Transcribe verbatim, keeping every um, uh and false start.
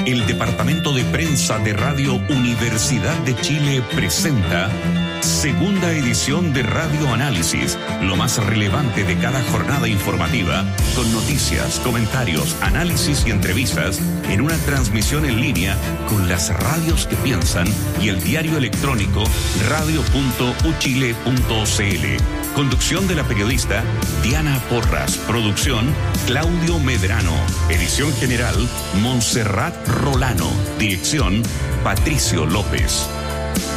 el Departamento de Prensa de Radio Universidad de Chile presenta segunda edición de Radio Análisis, lo más relevante de cada jornada informativa, con noticias, comentarios, análisis y entrevistas en una transmisión en línea con las radios que piensan y el diario electrónico radio punto u chile punto c l. Conducción de la periodista Diana Porras. Producción Claudio Medrano. Edición general Montserrat Rolano. Dirección Patricio López.